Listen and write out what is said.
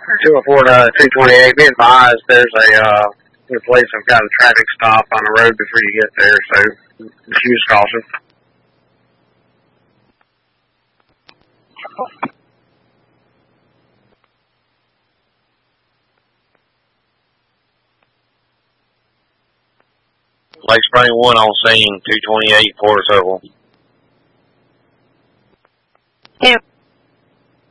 228, be advised there's a place I've got a traffic stop on the road before you get there, so just use caution. Lake Spring 1 on scene, 228, quarter circle. Yep.